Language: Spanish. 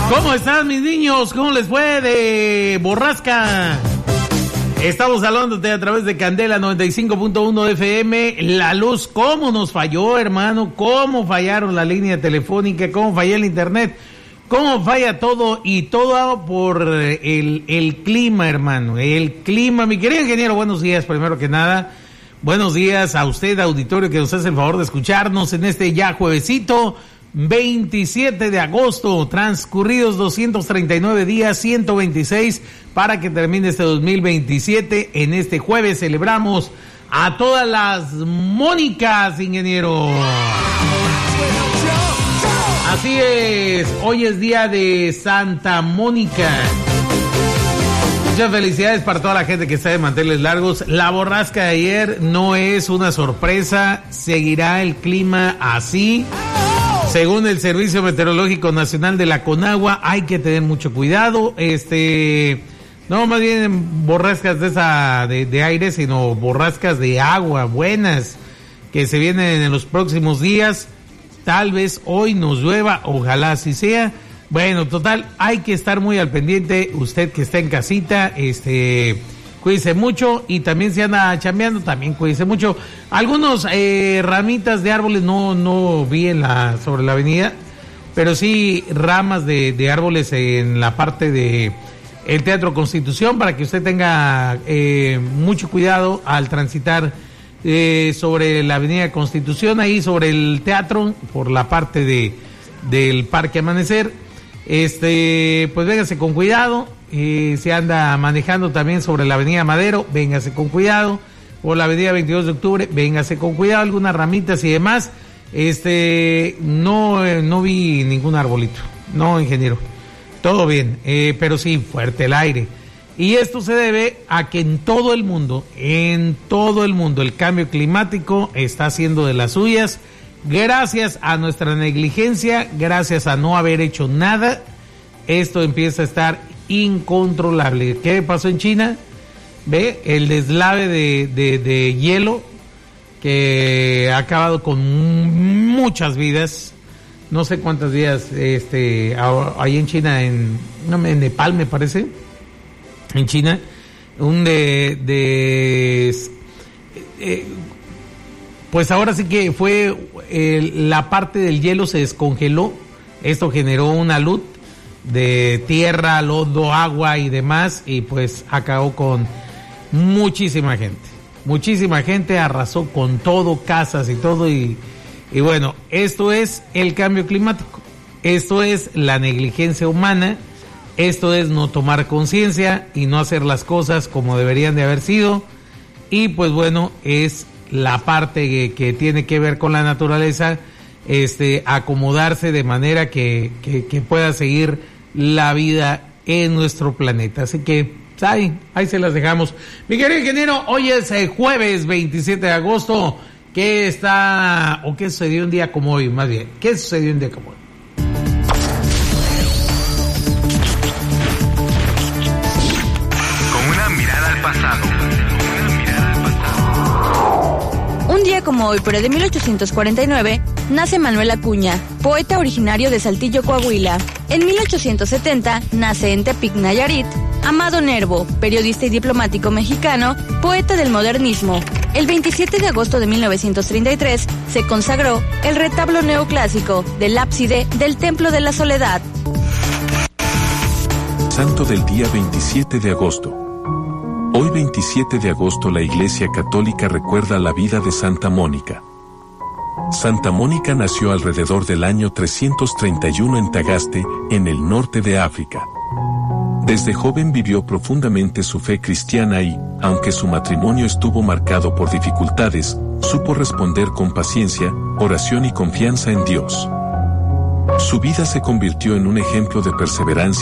¿Cómo están mis niños? ¿Cómo les fue de borrasca? Estamos hablándote a través de Candela 95.1 FM. La luz, ¿cómo nos falló, hermano? ¿Cómo fallaron la línea telefónica? ¿Cómo falló el internet? ¿Cómo falla todo? Y todo por el clima, hermano. El clima. Mi querido ingeniero, buenos días, primero que nada. Buenos días a usted, auditorio, que nos hace el favor de escucharnos en este ya juevesito 27 de agosto, transcurridos 239 días, 126 para que termine este 2027. En este jueves celebramos a todas las Mónicas, ingeniero. Así es, hoy es día de Santa Mónica. Muchas felicidades para toda la gente que está de manteles largos. La borrasca de ayer no es una sorpresa, seguirá el clima así. Según el Servicio Meteorológico Nacional de la Conagua, hay que tener mucho cuidado. No más bien borrascas de aire, sino borrascas de agua buenas que se vienen en los próximos días. Tal vez hoy nos llueva, ojalá así sea. Bueno, total, hay que estar muy al pendiente. Usted que está en casita, cuídese mucho, y también si anda chambeando, también cuídese mucho. Algunos ramitas de árboles no vi sobre la avenida, pero sí ramas de árboles en la parte de el Teatro Constitución, para que usted tenga mucho cuidado al transitar sobre la avenida Constitución, ahí sobre el teatro, por la parte del Parque Amanecer. Pues véngase con cuidado. Se anda manejando también sobre la avenida Madero, véngase con cuidado, o la avenida 22 de octubre, véngase con cuidado, algunas ramitas y demás. No vi ningún arbolito, no, ingeniero, todo bien, pero sí, fuerte el aire. Y esto se debe a que en todo el mundo, el cambio climático está haciendo de las suyas, gracias a nuestra negligencia, gracias a no haber hecho nada. Esto empieza a estar incontrolable. ¿Qué pasó en China? Ve el deslave de hielo que ha acabado con muchas vidas. No sé cuántas vidas ahí en China, en Nepal me parece, en China, pues ahora sí que fue la parte del hielo se descongeló. Esto generó una luz de tierra, lodo, agua y demás, y pues acabó con muchísima gente, arrasó con todo, casas y todo, y bueno, esto es el cambio climático, esto es la negligencia humana, esto es no tomar conciencia y no hacer las cosas como deberían de haber sido, y pues bueno, es la parte que tiene que ver con la naturaleza, acomodarse de manera que pueda seguir la vida en nuestro planeta. Así que ahí se las dejamos. Mi querido ingeniero, hoy es jueves 27 de agosto. ¿Qué sucedió un día como hoy? Más bien, ¿qué sucedió un día como hoy? Con una mirada al pasado. Un día como hoy, pero de 1849, nace Manuel Acuña, poeta originario de Saltillo, Coahuila. En 1870, nace en Tepic, Nayarit, Amado Nervo, periodista y diplomático mexicano, poeta del modernismo. El 27 de agosto de 1933, se consagró el retablo neoclásico del ábside del Templo de la Soledad. Santo del día 27 de agosto. Hoy 27 de agosto la Iglesia Católica recuerda la vida de Santa Mónica. Santa Mónica nació alrededor del año 331 en Tagaste, en el norte de África. Desde joven vivió profundamente su fe cristiana y, aunque su matrimonio estuvo marcado por dificultades, supo responder con paciencia, oración y confianza en Dios. Su vida se convirtió en un ejemplo de perseverancia